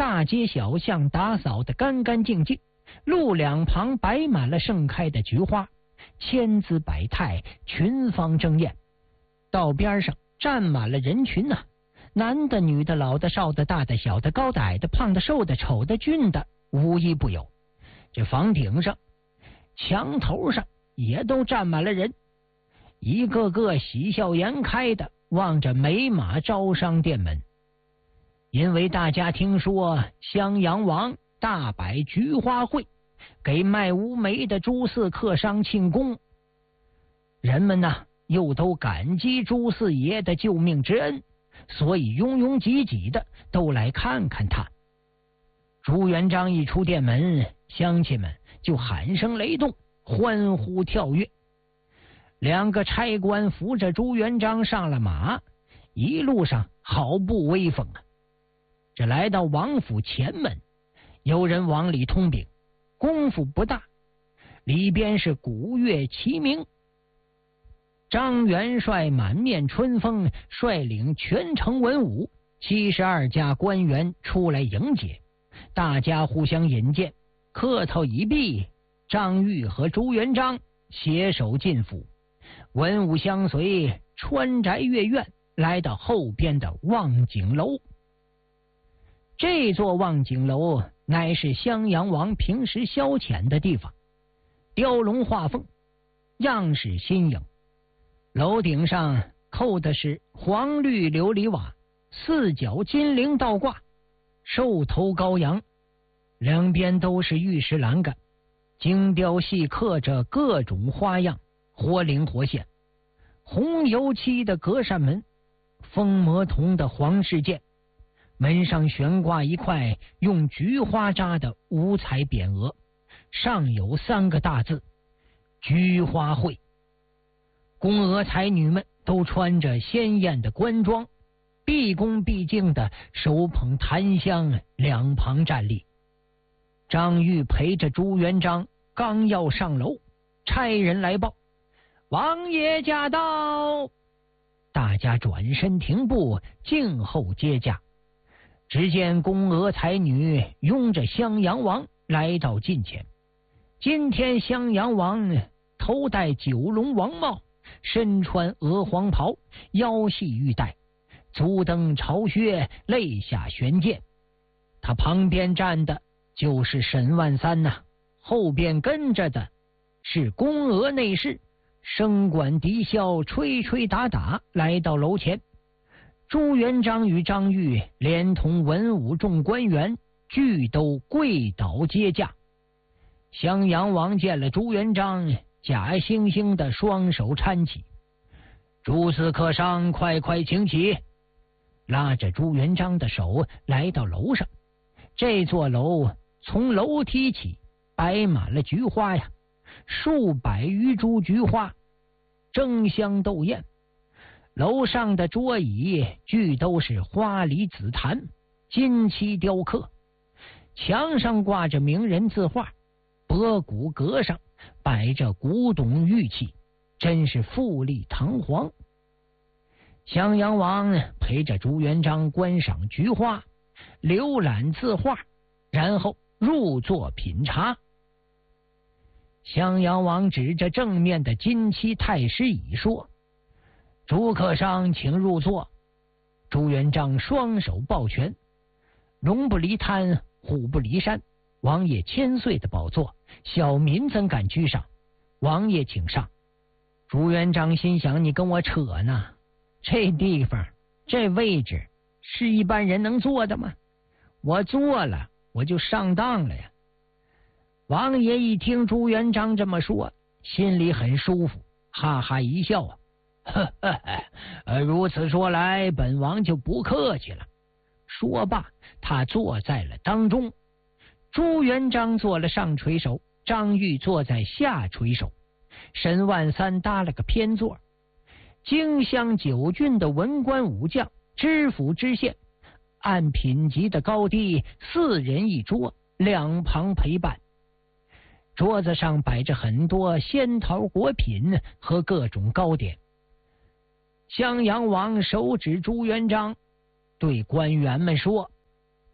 大街小巷打扫得干干净净，路两旁摆满了盛开的菊花，千姿百态，群芳争艳。道边上站满了人群啊，男的女的，老的少的，大的小的，高的矮的，胖的瘦的，丑的俊的，无一不有。这房顶上墙头上也都站满了人，一个个喜笑颜开的望着美马招商店门。因为大家听说襄阳王大摆菊花会，给卖乌梅的朱四客商庆功，人们呢又都感激朱四爷的救命之恩，所以拥拥挤挤的都来看看他。朱元璋一出店门，乡亲们就喊声雷动，欢呼跳跃。两个差官扶着朱元璋上了马，一路上好不威风啊！这来到王府前门，有人往里通禀，功夫不大，里边是鼓乐齐鸣。张元帅满面春风，率领全城文武72家官员出来迎接，大家互相引荐，客套已毕，张玉和朱元璋携手进府，文武相随，穿宅越院，来到后边的望景楼。这座望景楼乃是襄阳王平时消遣的地方，雕龙画凤，样式新颖。楼顶上扣的是黄绿琉璃瓦，四角金铃倒挂，兽头羔羊，两边都是玉石栏杆，精雕细刻着各种花样，活灵活现。红油漆的隔扇门，风魔铜的皇室剑，门上悬挂一块用菊花扎的五彩匾额，上有3个大字：菊花会。宫娥才女们都穿着鲜艳的官装，毕恭毕敬的手捧檀香，两旁站立。张玉陪着朱元璋刚要上楼，差人来报：王爷驾到！大家转身停步，静候接驾。只见宫娥才女拥着襄阳王来到近前。今天襄阳王头戴九龙王帽，身穿鹅黄袍，腰系玉带，足蹬朝靴，肋下悬剑。他旁边站的就是沈万三呐，后边跟着的是宫娥内侍，声管笛箫，吹吹打打，来到楼前。朱元璋与张玉连同文武众官员俱都跪倒接驾。襄阳王见了朱元璋，假惺惺的双手搀起：朱四客商，快快请起！拉着朱元璋的手来到楼上。这座楼从楼梯起摆满了菊花呀，数百余株菊花，争香斗艳。楼上的桌椅俱都是花梨紫檀，金漆雕刻，墙上挂着名人字画，博古阁上摆着古董玉器，真是富丽堂皇。襄阳王陪着朱元璋观赏菊花，浏览字画，然后入座品茶。襄阳王指着正面的金漆太师椅说：朱客商请入座。朱元璋双手抱拳：龙不离滩，虎不离山，王爷千岁的宝座，小民怎敢居上？王爷请上。朱元璋心想：你跟我扯呢？这地方这位置是一般人能坐的吗？我坐了我就上当了呀。王爷一听朱元璋这么说，心里很舒服，哈哈一笑啊，如此说来，本王就不客气了。说罢，他坐在了当中。朱元璋做了上垂手，张玉坐在下垂手，沈万三搭了个偏座。荆襄9郡的文官武将，知府知县，按品级的高低，4人一桌，两旁陪伴。桌子上摆着很多仙桃果品和各种糕点。襄阳王手指朱元璋，对官员们说：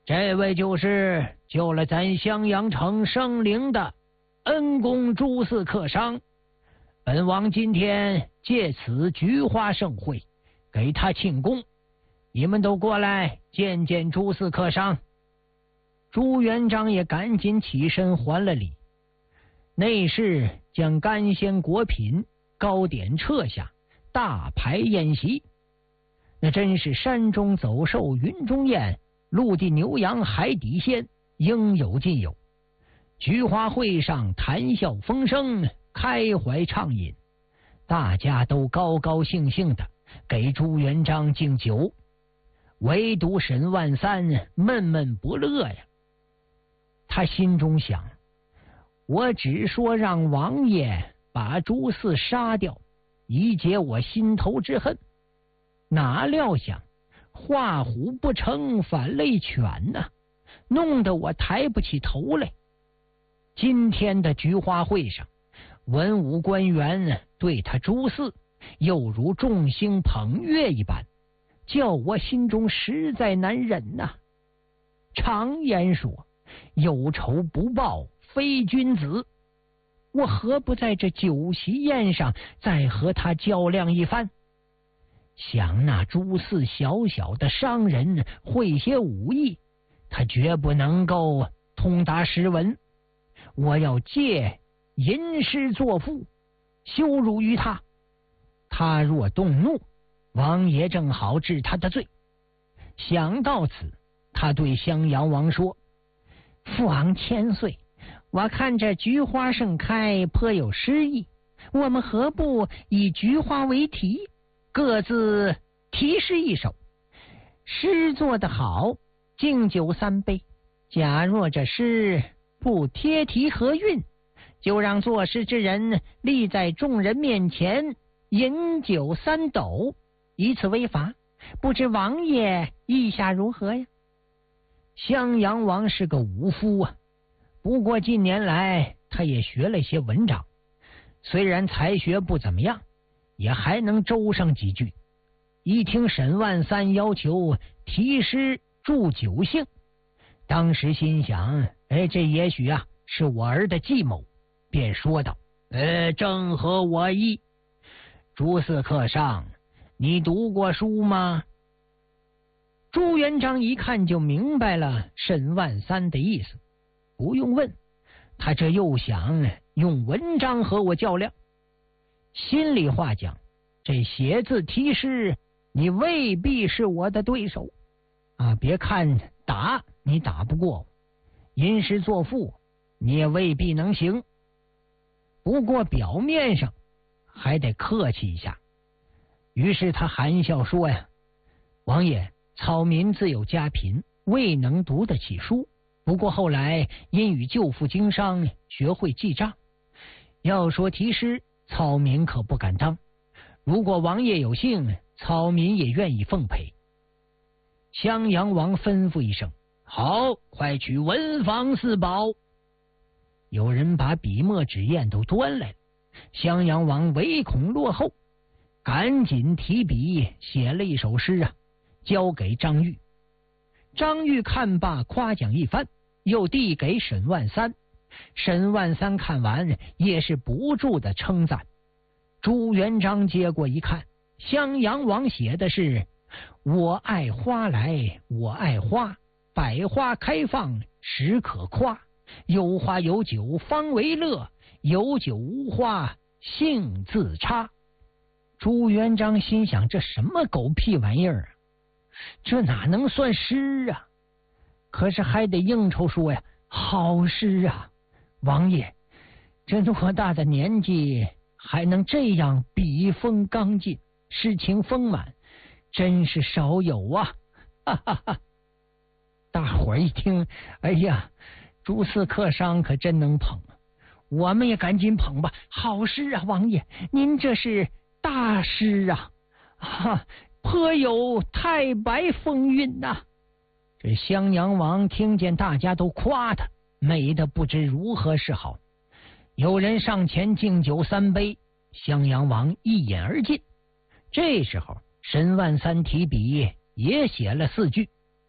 这位就是救了咱襄阳城生灵的恩公朱四客商，本王今天借此菊花盛会，给他庆功，你们都过来见见朱四客商。朱元璋也赶紧起身还了礼，内侍将干鲜果品糕点撤下，大排宴席。那真是山中走兽，云中雁，陆地牛羊，海底鲜，应有尽有。菊花会上谈笑风生，开怀畅饮，大家都高高兴兴的给朱元璋敬酒，唯独沈万三闷闷不乐呀。他心中想，我只说让王爷把朱四杀掉，以解我心头之恨，哪料想画虎不成反类犬呐，弄得我抬不起头来。今天的菊花会上，文武官员对他朱四又如众星捧月一般，叫我心中实在难忍呐。常言说，有仇不报非君子，我何不在这酒席宴上再和他较量一番？想那朱四小小的商人会些武艺，他绝不能够通达诗文，我要借吟诗作赋，羞辱于他。他若动怒，王爷正好治他的罪。想到此，他对襄阳王说：父王千岁，我看这菊花盛开颇有诗意，我们何不以菊花为题，各自题诗一首？诗做得好，敬酒3杯；假若这诗不贴题合韵，就让作诗之人立在众人面前饮酒3斗，以此为罚。不知王爷意下如何呀？襄阳王是个武夫啊，不过近年来他也学了些文章，虽然才学不怎么样，也还能周上几句。一听沈万三要求题诗助酒兴，当时心想，这也许是我儿的计谋，便说道：正合我意。朱四客上，你读过书吗？朱元璋一看就明白了沈万三的意思，不用问，他这又想用文章和我较量。心里话讲，这写字题诗，你未必是我的对手啊！别看打你打不过我，吟诗作赋你也未必能行。不过表面上还得客气一下。于是他含笑说呀：王爷，草民自有家贫，未能读得起书，不过后来因与舅父经商，学会记账。要说题诗，草民可不敢当，如果王爷有幸，草民也愿意奉陪。襄阳王吩咐一声：好，快取文房4宝。有人把笔墨纸砚都端来了，襄阳王唯恐落后，赶紧提笔写了一首诗交给张玉。张玉看罢，夸奖一番，又递给沈万三。沈万三看完，也是不住的称赞。朱元璋接过一看，襄阳王写的是：我爱花来我爱花，百花开放时可夸，有花有酒方为乐，有酒无花性自差。朱元璋心想，这什么狗屁玩意儿啊，这哪能算诗啊？可是还得应酬说呀，好诗啊，王爷，这偌大的年纪还能这样笔锋刚劲，诗情丰满，真是少有啊！哈哈哈！大伙儿一听，哎呀，朱四客商可真能捧啊！我们也赶紧捧吧，好诗啊，王爷，您这是大诗啊！颇有太白风韵呐！这襄阳王听见大家都夸他，美得不知如何是好。有人上前敬酒3杯，襄阳王一饮而尽。这时候沈万三提笔也写了4句：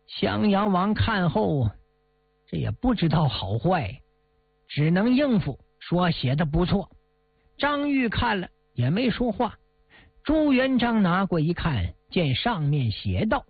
襄阳王看后，这也不知道好坏，只能应付说写的不错。张玉看了也没说话。朱元璋拿过一看，见上面写道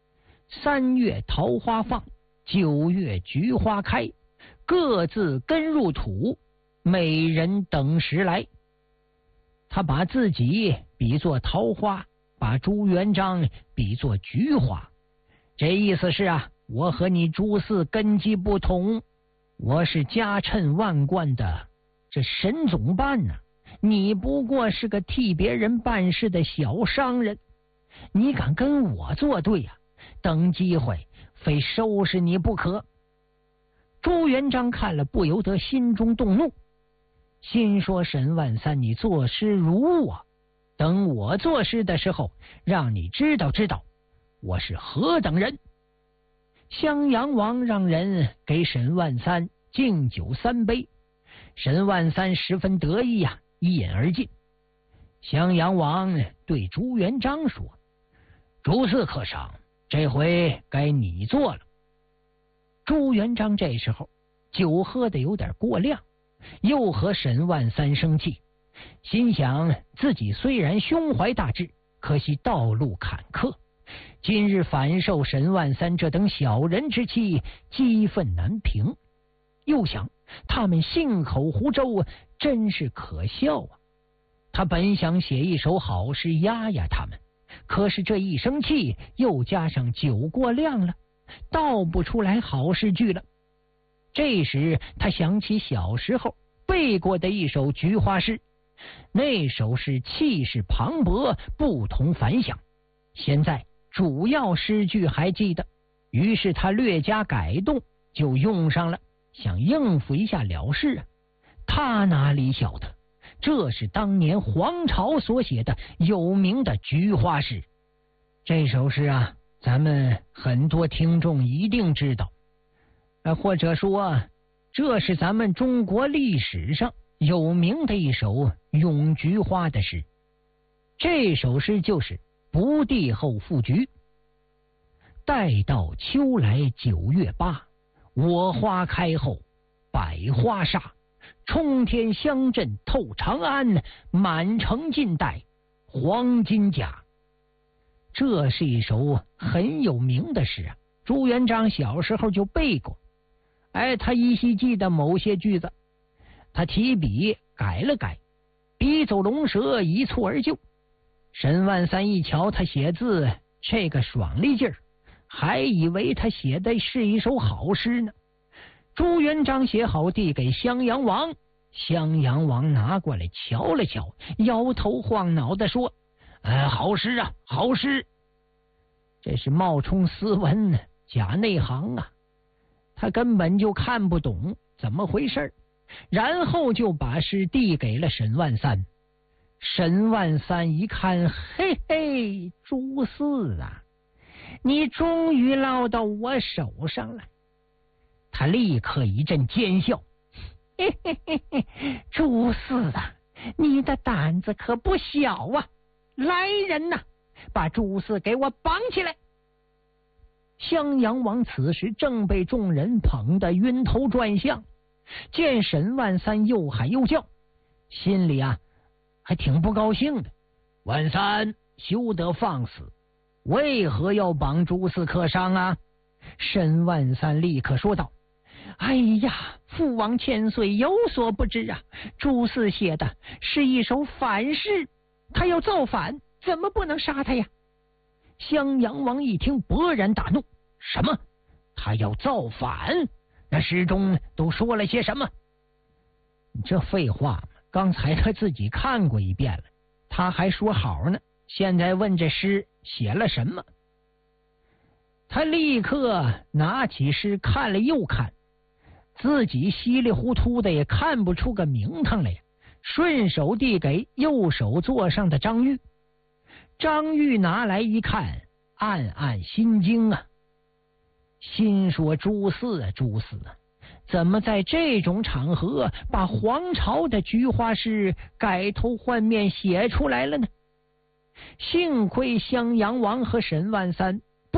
：3月桃花放，9月菊花开，各自根入土，每人等时来。他把自己比作桃花，把朱元璋比作菊花。这意思是啊，我和你朱四根基不同，我是家趁万贯的这沈总办呢，你不过是个替别人办事的小商人，你敢跟我作对啊？等机会非收拾你不可。朱元璋看了不由得心中动怒，心说沈万三，你作诗如我，等我作诗的时候，让你知道知道我是何等人。襄阳王让人给沈万三敬酒3杯，沈万三十分得意啊，一饮而尽。襄阳王对朱元璋说：朱四客上，这回该你做了。朱元璋这时候酒喝得有点过量，又和沈万三生气，心想自己虽然胸怀大志，可惜道路坎坷，今日反受沈万三这等小人之欺，激愤难平。又想他们信口胡诌，真是可笑啊。他本想写一首好诗压压他们，可是这一生气，又加上酒过量了，道不出来好诗句了。这时他想起小时候背过的一首菊花诗，那首诗气势磅礴，不同凡响，现在主要诗句还记得，于是他略加改动就用上了，想应付一下了事啊。他哪里晓得这是当年黄巢所写的有名的菊花诗。这首诗啊，咱们很多听众一定知道，或者说这是咱们中国历史上有名的一首咏菊花的诗。这首诗就是不第后赋菊。待到秋来9月8，我花开后百花杀，冲天香阵透长安，满城尽带黄金甲。这是一首很有名的诗啊，朱元璋小时候就背过。他依稀记得某些句子，他提笔改了改，笔走龙蛇，一蹴而就。沈万三一瞧他写字这个爽利劲儿，还以为他写的是一首好诗呢。朱元璋写好递给襄阳王，襄阳王拿过来瞧了瞧，摇头晃脑的说：好诗啊，好诗。这是冒充斯文，假内行啊，他根本就看不懂怎么回事，然后就把诗递给了沈万三。沈万三一看，嘿嘿，朱四啊，你终于落到我手上了。他立刻一阵奸笑，嘿嘿嘿嘿，朱四啊，你的胆子可不小啊！来人呐，把朱四给我绑起来！襄阳王此时正被众人捧得晕头转向，见沈万三又喊又叫，心里啊还挺不高兴的。万三休得放肆，为何要绑朱四客商啊？沈万三立刻说道：哎呀，父王千岁有所不知啊，朱四写的是一首反诗，他要造反，怎么不能杀他呀？襄阳王一听勃然大怒，什么？他要造反？那诗中都说了些什么？这废话嘛，刚才他自己看过一遍了，他还说好呢，现在问这诗写了什么？他立刻拿起诗看了又看，自己稀里糊涂的也看不出个名堂来，顺手递给右手座上的张玉。张玉拿来一看，暗暗心惊啊，心说朱四啊，朱四啊，怎么在这种场合把黄巢的菊花诗改头换面写出来了呢？幸亏襄阳王和沈万三不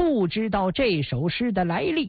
不知道这首诗的来历。